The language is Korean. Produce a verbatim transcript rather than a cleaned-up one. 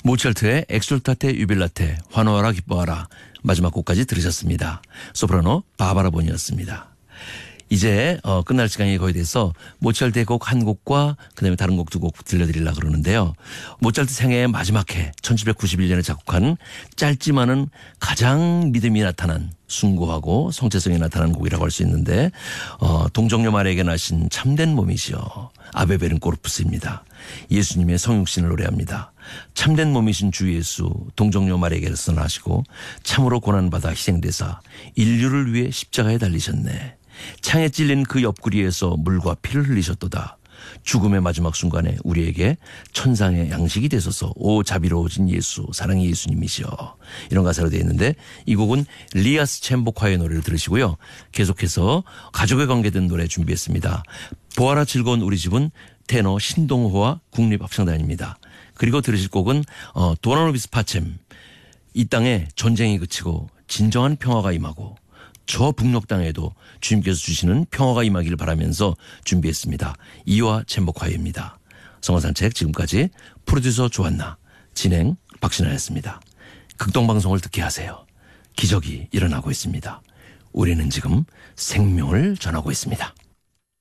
모차르트의 엑술타테 유빌라테 환호하라 기뻐하라 마지막 곡까지 들으셨습니다. 소프라노 바바라 본이었습니다. 이제 어, 끝날 시간이 거의 돼서 모차르트의 곡 한 곡과 그다음에 다른 곡 두 곡 들려드리려고 그러는데요. 모차르트 생애의 마지막 해 천칠백구십일 년에 작곡한 짧지만은 가장 믿음이 나타난 숭고하고 성체성이 나타난 곡이라고 할 수 있는데 어, 동정녀 마리아에게 나신 참된 몸이시여 아베 베른코르푸스입니다. 예수님의 성육신을 노래합니다. 참된 몸이신 주 예수 동정녀 마리아에게서 나시고 참으로 고난받아 희생되사 인류를 위해 십자가에 달리셨네. 창에 찔린 그 옆구리에서 물과 피를 흘리셨도다. 죽음의 마지막 순간에 우리에게 천상의 양식이 되소서. 오 자비로우신 예수 사랑의 예수님이시여. 이런 가사로 되어 있는데 이 곡은 리아스 챔버콰의 노래를 들으시고요. 계속해서 가족에 관계된 노래 준비했습니다. 보아라 즐거운 우리 집은 테너 신동호와 국립합창단입니다. 그리고 들으실 곡은 어, 도나노비스 파쳔 이 땅에 전쟁이 그치고 진정한 평화가 임하고 저 북녘 땅에도 주님께서 주시는 평화가 임하기를 바라면서 준비했습니다. 이화 챔버콰이입니다. 성화산책 지금까지 프로듀서 조한나, 진행 박신하였습니다. 극동방송을 듣게 하세요. 기적이 일어나고 있습니다. 우리는 지금 생명을 전하고 있습니다.